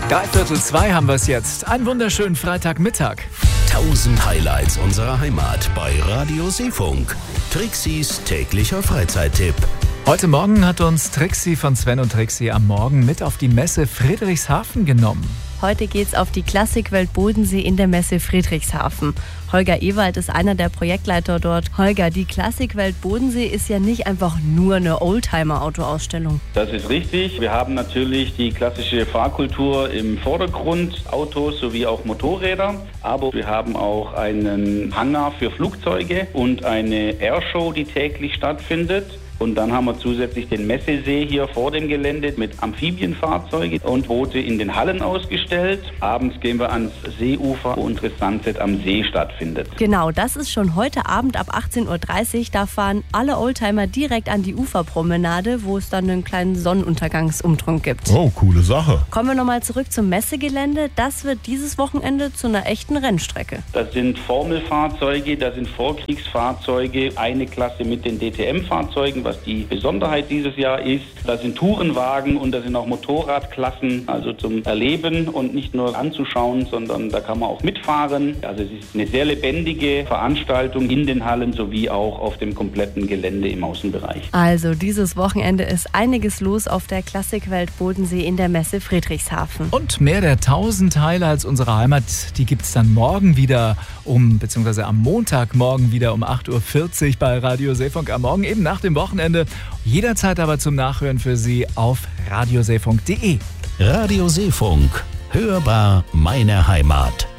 3:15 haben wir es jetzt. Einen wunderschönen Freitagmittag. 1000 Highlights unserer Heimat bei Radio Seefunk. Trixis täglicher Freizeittipp. Heute Morgen hat uns Trixi von Sven und Trixi am Morgen mit auf die Messe Friedrichshafen genommen. Heute geht's auf die Klassikwelt Bodensee in der Messe Friedrichshafen. Holger Ewald ist einer der Projektleiter dort. Holger, die Klassikwelt Bodensee ist ja nicht einfach nur eine Oldtimer-Autoausstellung. Das ist richtig. Wir haben natürlich die klassische Fahrkultur im Vordergrund, Autos sowie auch Motorräder. Aber wir haben auch einen Hangar für Flugzeuge und eine Airshow, die täglich stattfindet. Und dann haben wir zusätzlich den Messesee hier vor dem Gelände mit Amphibienfahrzeugen und Boote in den Hallen ausgestellt. Abends gehen wir ans Seeufer, wo unsere Sunset am See stattfindet. Genau, das ist schon heute Abend ab 18:30 Uhr. Da fahren alle Oldtimer direkt an die Uferpromenade, wo es dann einen kleinen Sonnenuntergangsumtrunk gibt. Oh, coole Sache. Kommen wir nochmal zurück zum Messegelände. Das wird dieses Wochenende zu einer echten Rennstrecke. Das sind Formelfahrzeuge, das sind Vorkriegsfahrzeuge, eine Klasse mit den DTM-Fahrzeugen, was die Besonderheit dieses Jahr ist. Da sind Tourenwagen und da sind auch Motorradklassen, also zum Erleben und nicht nur anzuschauen, sondern da kann man auch mitfahren. Also es ist eine sehr lebendige Veranstaltung in den Hallen sowie auch auf dem kompletten Gelände im Außenbereich. Also dieses Wochenende ist einiges los auf der Klassikwelt Bodensee in der Messe Friedrichshafen. Und mehr der 1000 Highlights unserer Heimat, die gibt es dann morgen wieder beziehungsweise am Montagmorgen wieder um 8:40 Uhr bei Radio Seefunk. Am Morgen eben nach dem Wochenende. Jederzeit aber zum Nachhören für Sie auf radioseefunk.de. Radio Seefunk. Hörbar meine Heimat.